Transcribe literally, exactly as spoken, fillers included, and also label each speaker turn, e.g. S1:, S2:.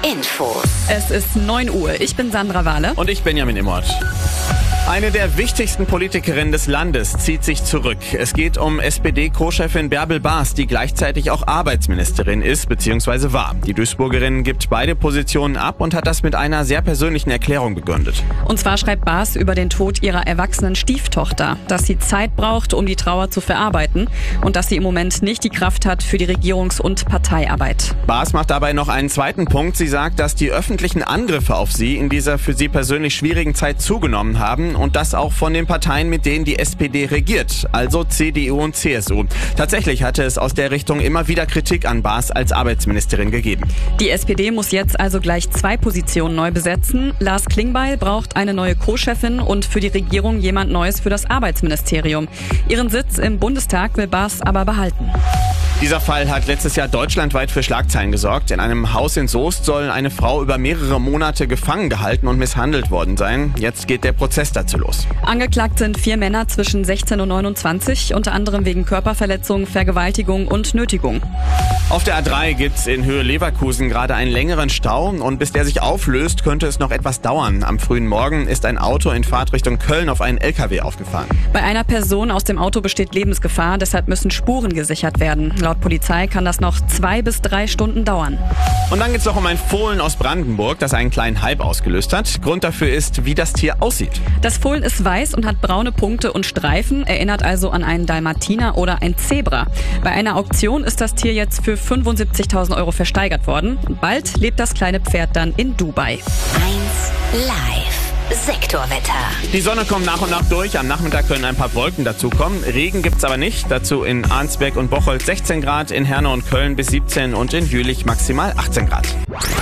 S1: Infos.
S2: Es ist neun Uhr. Ich bin Sandra Wahle.
S3: Und ich Benjamin Immert. Eine der wichtigsten Politikerinnen des Landes zieht sich zurück. Es geht um S P D-Co-Chefin Bärbel Baas, die gleichzeitig auch Arbeitsministerin ist bzw. war. Die Duisburgerin gibt beide Positionen ab und hat das mit einer sehr persönlichen Erklärung begründet.
S2: Und zwar schreibt Baas über den Tod ihrer erwachsenen Stieftochter, dass sie Zeit braucht, um die Trauer zu verarbeiten und dass sie im Moment nicht die Kraft hat für die Regierungs- und Parteiarbeit.
S3: Baas macht dabei noch einen zweiten Punkt. Sie sagt, dass die öffentlichen Angriffe auf sie in dieser für sie persönlich schwierigen Zeit zugenommen haben. Und das auch von den Parteien, mit denen die S P D regiert, also C D U und C S U. Tatsächlich hatte es aus der Richtung immer wieder Kritik an Baas als Arbeitsministerin gegeben.
S2: Die S P D muss jetzt also gleich zwei Positionen neu besetzen. Lars Klingbeil braucht eine neue Co-Chefin und für die Regierung jemand Neues für das Arbeitsministerium. Ihren Sitz im Bundestag will Baas aber behalten.
S3: Dieser Fall hat letztes Jahr deutschlandweit für Schlagzeilen gesorgt. In einem Haus in Soest soll eine Frau über mehrere Monate gefangen gehalten und misshandelt worden sein. Jetzt geht der Prozess dazu los.
S2: Angeklagt sind vier Männer zwischen sechzehn und neunundzwanzig, unter anderem wegen Körperverletzung, Vergewaltigung und Nötigung.
S3: Auf der A drei gibt's in Höhe Leverkusen gerade einen längeren Stau und bis der sich auflöst, könnte es noch etwas dauern. Am frühen Morgen ist ein Auto in Fahrtrichtung Köln auf einen L K W aufgefahren.
S2: Bei einer Person aus dem Auto besteht Lebensgefahr, deshalb müssen Spuren gesichert werden. Laut Polizei kann das noch zwei bis drei Stunden dauern.
S3: Und dann geht's noch um ein Fohlen aus Brandenburg, das einen kleinen Hype ausgelöst hat. Grund dafür ist, wie das Tier aussieht.
S2: Das Fohlen ist weiß und hat braune Punkte und Streifen, erinnert also an einen Dalmatiner oder ein Zebra. Bei einer Auktion ist das Tier jetzt für fünfundsiebzigtausend Euro versteigert worden. Und bald lebt das kleine Pferd dann in Dubai.
S1: eins Live. Sektorwetter.
S3: Die Sonne kommt nach und nach durch. Am Nachmittag können ein paar Wolken dazukommen. Regen gibt's aber nicht. Dazu in Arnsberg und Bocholt sechzehn Grad, in Herne und Köln bis siebzehn und in Jülich maximal achtzehn Grad.